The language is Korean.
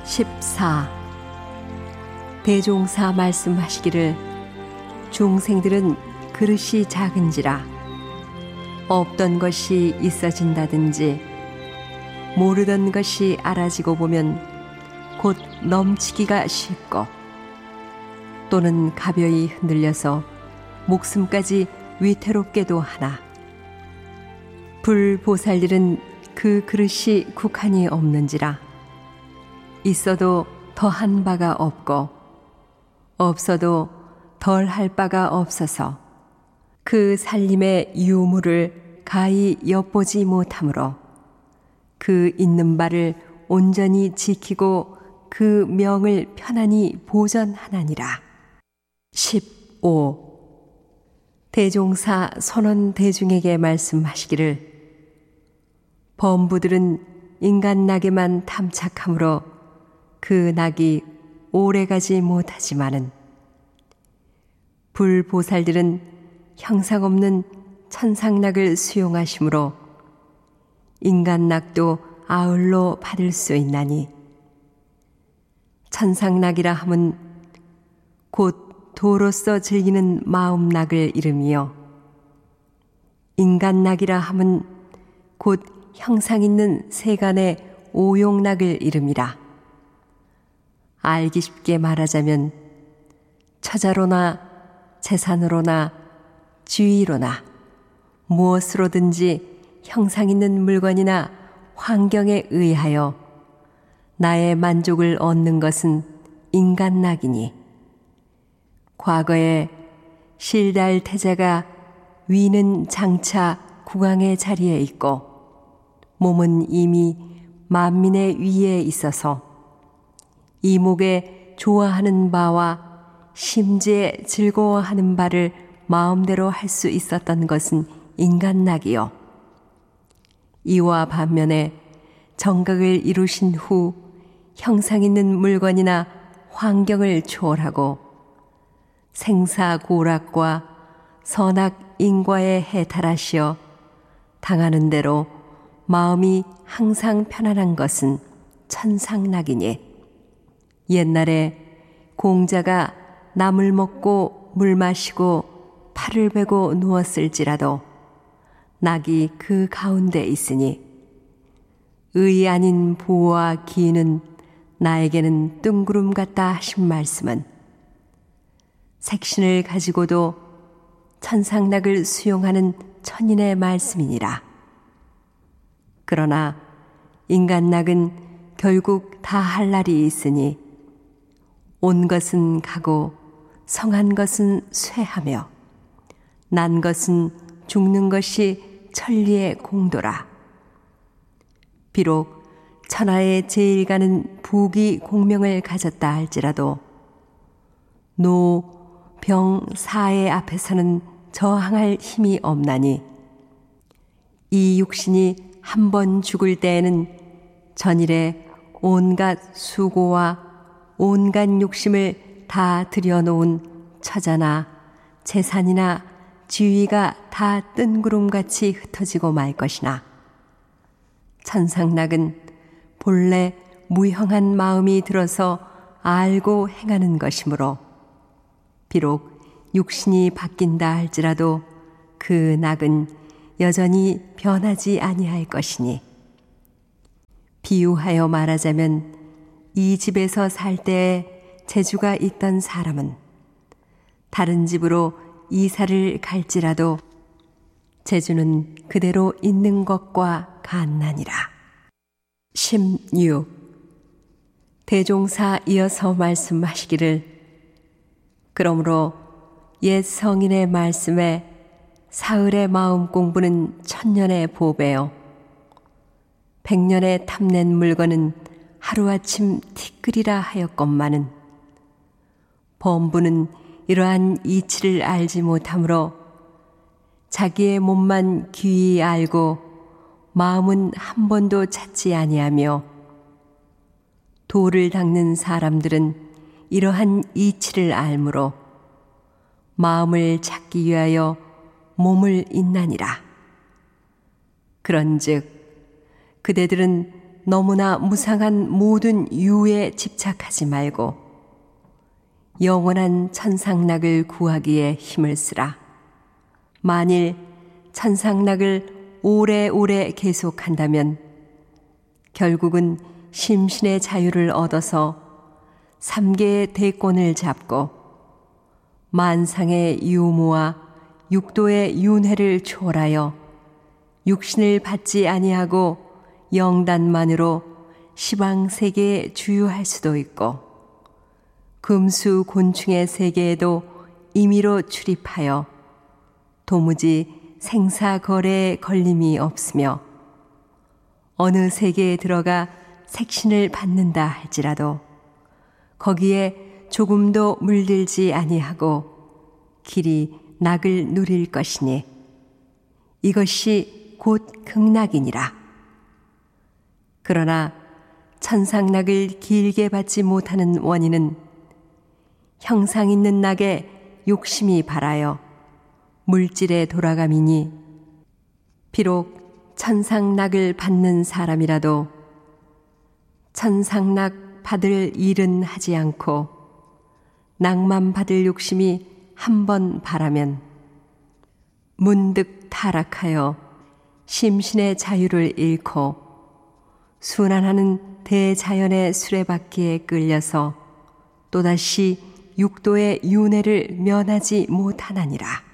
14. 대종사 말씀하시기를 중생들은 그릇이 작은지라 없던 것이 있어진다든지 모르던 것이 알아지고 보면 곧 넘치기가 쉽고 또는 가벼이 흔들려서 목숨까지 위태롭게도 하나 불보살들은 그 그릇이 국한이 없는지라 있어도 더한 바가 없고 없어도 덜 할 바가 없어서 그 살림의 유무를 가히 엿보지 못하므로 그 있는 바를 온전히 지키고 그 명을 편안히 보전하나니라. 15. 대종사 선원 대중에게 말씀하시기를 범부들은 인간 낙에만 탐착하므로 그 낙이 오래가지 못하지만은 불보살들은 형상 없는 천상낙을 수용하심으로 인간낙도 아울러 받을 수 있나니 천상낙이라 함은 곧 도로서 즐기는 마음낙을 이름이요 인간낙이라 함은 곧 형상 있는 세간의 오용낙을 이름이라. 알기 쉽게 말하자면 처자로나 재산으로나 지위로나 무엇으로든지 형상 있는 물건이나 환경에 의하여 나의 만족을 얻는 것은 인간낙이니 과거에 실달태자가 위는 장차 국왕의 자리에 있고 몸은 이미 만민의 위에 있어서 이목에 좋아하는 바와 심지에 즐거워하는 바를 마음대로 할 수 있었던 것은 인간낙이요 이와 반면에 정각을 이루신 후 형상 있는 물건이나 환경을 초월하고 생사고락과 선악인과에 해탈하시어 당하는 대로 마음이 항상 편안한 것은 천상낙이니 옛날에 공자가 나물 먹고 물 마시고 팔을 베고 누웠을지라도 낙이 그 가운데 있으니 의 아닌 부와 기는 나에게는 뜬구름 같다 하신 말씀은 색신을 가지고도 천상낙을 수용하는 천인의 말씀이니라. 그러나 인간낙은 결국 다 할 날이 있으니 온 것은 가고 성한 것은 쇠하며 난 것은 죽는 것이 천리의 공도라. 비록 천하의 제일 가는 부귀 공명을 가졌다 할지라도 노, 병, 사의 앞에서는 저항할 힘이 없나니 이 육신이 한 번 죽을 때에는 전일에 온갖 수고와 온갖 욕심을 다 들여놓은 처자나 재산이나 지위가 다 뜬구름같이 흩어지고 말 것이나 천상낙은 본래 무형한 마음이 들어서 알고 행하는 것이므로 비록 육신이 바뀐다 할지라도 그 낙은 여전히 변하지 아니할 것이니 비유하여 말하자면 이 집에서 살 때에 재주가 있던 사람은 다른 집으로 이사를 갈지라도 재주는 그대로 있는 것과 같나니라. 16. 대종사 이어서 말씀하시기를 그러므로 옛 성인의 말씀에 사흘의 마음 공부는 천년의 보배요 100년의 탐낸 물건은 하루아침 티끌이라 하였건만은 범부는 이러한 이치를 알지 못하므로 자기의 몸만 귀히 알고 마음은 한 번도 찾지 아니하며 도를 닦는 사람들은 이러한 이치를 알므로 마음을 찾기 위하여 몸을 잇나니라. 그런즉 그대들은 너무나 무상한 모든 유에 집착하지 말고 영원한 천상락을 구하기에 힘을 쓰라. 만일 천상락을 오래오래 계속한다면 결국은 심신의 자유를 얻어서 3개의 대권을 잡고 만상의 유무와 육도의 윤회를 초월하여 육신을 받지 아니하고 영단만으로 시방 세계에 주유할 수도 있고 금수 곤충의 세계에도 임의로 출입하여 도무지 생사거래에 걸림이 없으며 어느 세계에 들어가 색신을 받는다 할지라도 거기에 조금도 물들지 아니하고 길이 낙을 누릴 것이니 이것이 곧 극락이니라. 그러나 천상락을 길게 받지 못하는 원인은 형상 있는 낙에 욕심이 발하여 물질에 돌아감이니 비록 천상락을 받는 사람이라도 천상락 받을 일은 하지 않고 낙만 받을 욕심이 한 번 바라면 문득 타락하여 심신의 자유를 잃고 순환하는 대자연의 수레바퀴에 끌려서 또다시 육도의 윤회를 면하지 못하나니라.